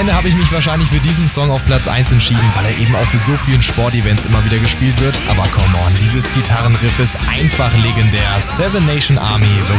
Ende habe ich mich wahrscheinlich für diesen Song auf Platz 1 entschieden, weil er eben auch für so vielen Sportevents immer wieder gespielt wird. Aber come on, dieses Gitarrenriff ist einfach legendär. Seven Nation Army, The